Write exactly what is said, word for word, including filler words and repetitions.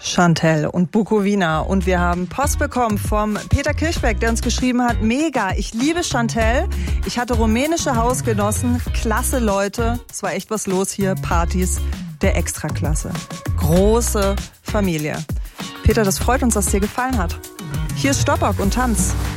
Chantelle und Bukowina. Und wir haben Post bekommen vom Peter Kirchbeck, der uns geschrieben hat, mega, ich liebe Chantelle. Ich hatte rumänische Hausgenossen, klasse Leute. Es war echt was los hier, Partys der Extraklasse. Große Familie. Peter, das freut uns, dass es dir gefallen hat. Hier ist Stoppock und Tanz.